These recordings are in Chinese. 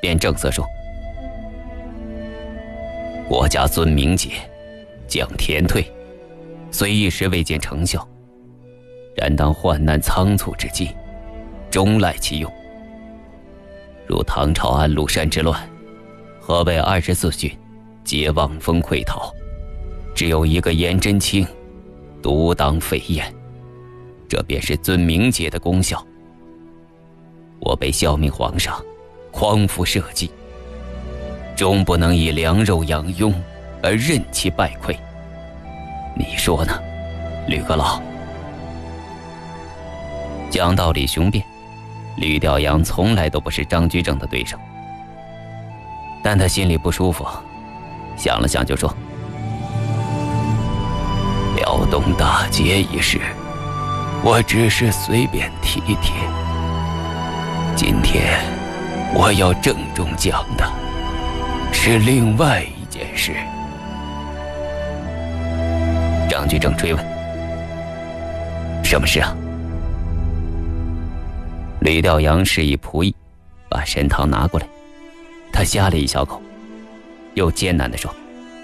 便正色说：“国家尊明节，降天退，虽一时未见成效，然当患难仓促之际，终赖其用。如唐朝安禄山之乱，河北24郡皆望风溃逃，只有一个颜真卿独当飞燕，这便是尊明节的功效。我被效命皇上，匡扶社稷，终不能以粮肉养庸而任其败溃。你说呢，吕阁老？”讲道理雄辩，吕调阳从来都不是张居正的对手，但他心里不舒服，想了想就说：“辽东大捷一事，我只是随便提提。今天我要郑重讲的是另外一件事。”张居正追问：“什么事啊？”吕调阳示意仆役把参汤拿过来，他呷了一小口，又艰难地说：“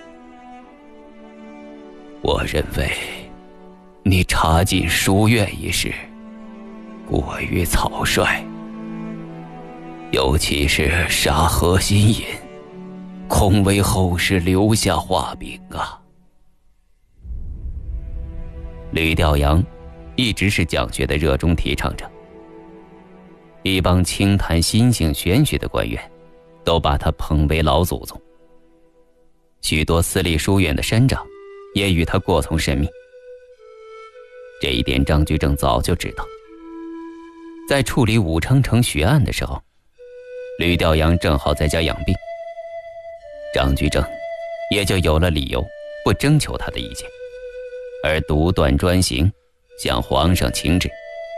我认为你插进书院一事过于草率，尤其是杀何心隐，恐为后世留下画饼啊。”吕调阳一直是讲学的热衷提倡者，一帮清谈心性玄学的官员都把他捧为老祖宗，许多私立书院的山长也与他过从甚密。这一点张居正早就知道，在处理武昌城血案的时候，吕调阳正好在家养病，张居正也就有了理由不征求他的意见，而独断专行，向皇上请旨。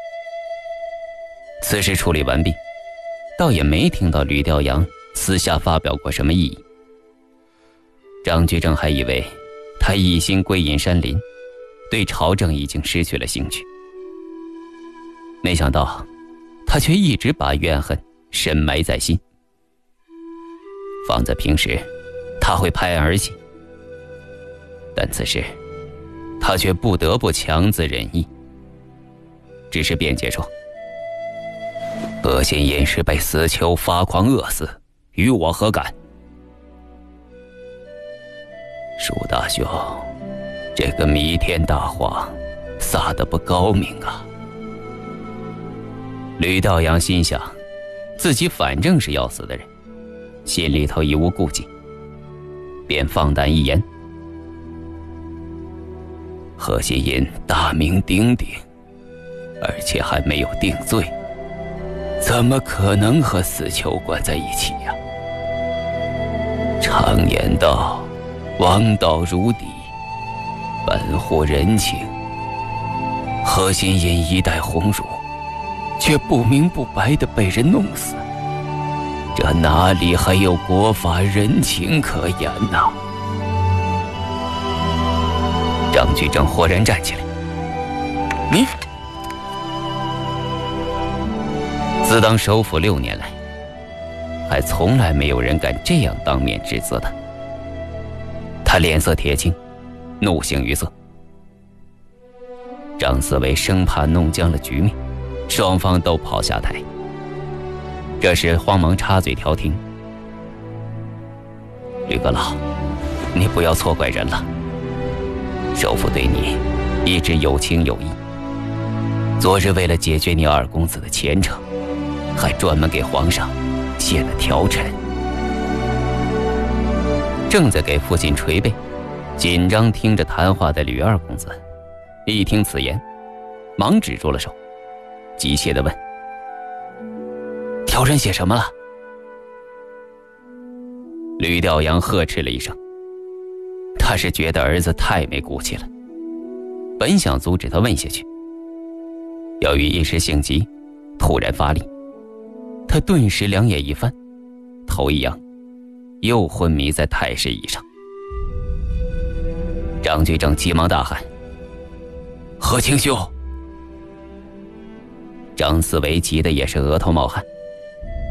此事处理完毕，倒也没听到吕调阳私下发表过什么异议。张居正还以为他一心归隐山林，对朝政已经失去了兴趣，没想到他却一直把怨恨深埋在心。放在平时他会拍案而起，但此时他却不得不强自忍意，只是辩解说：“何心隐是被死囚发狂饿死，与我何干？”舒大兄，这个弥天大谎撒得不高明啊。吕道阳心想，自己反正是要死的人，心里头已无顾忌，便放胆一言：“何心隐大名鼎鼎，而且还没有定罪，怎么可能和死囚关在一起呀？常言道，王道如砥，本乎人情。何心隐一代鸿儒，却不明不白地被人弄死，这哪里还有国法人情可言呐？”张居正豁然站起来：“你！自当首辅6年来，还从来没有人敢这样当面指责他。”他脸色铁青，怒形于色。张思维生怕弄僵了局面，双方都跑下台。这时慌忙插嘴调停：“吕阁老，你不要错怪人了。首辅对你一直有情有义，昨日为了解决你二公子的前程，还专门给皇上写了条陈。”正在给父亲捶背，紧张听着谈话的吕二公子，一听此言，忙止住了手，急切地问：“条陈写什么了？”吕调阳呵斥了一声，他是觉得儿子太没骨气了，本想阻止他问下去，由于一时性急，突然发力，他顿时两眼一翻，头一扬，又昏迷在太师椅上。张居正急忙大喊：“何清兄！”张思维急得也是额头冒汗，